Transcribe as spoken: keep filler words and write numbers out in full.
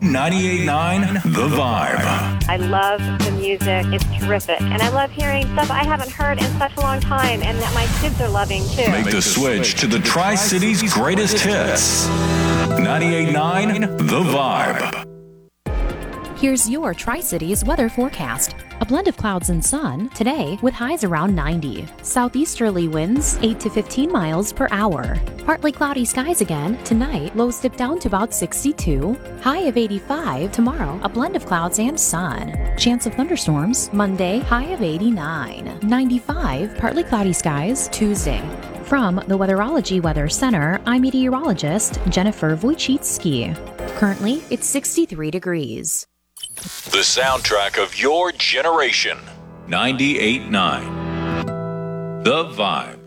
ninety-eight point nine The Vibe. I love the music. It's terrific. And I love hearing stuff I haven't heard in such a long time and that my kids are loving, too. Make the switch to the Tri-Cities greatest hits. ninety-eight point nine The Vibe. Here's your Tri-Cities weather forecast. A blend of clouds and sun today with highs around ninety. Southeasterly winds eight to fifteen miles per hour. Partly cloudy skies again tonight. Lows dip down to about sixty-two. High of eighty-five. Tomorrow, a blend of clouds and sun. Chance of thunderstorms Monday, high of eighty-nine. ninety-five. Partly cloudy skies Tuesday. From the Weatherology Weather Center, I'm meteorologist Jennifer Wojcicki. Currently, it's sixty-three degrees. The soundtrack of your generation. ninety-eight point nine The Vibe.